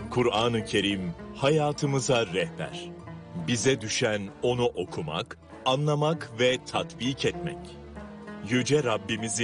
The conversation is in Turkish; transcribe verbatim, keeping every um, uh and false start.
Kur'an-ı Kerim hayatımıza rehber. Bize düşen onu okumak, anlamak ve tatbik etmek. Yüce Rabbimizin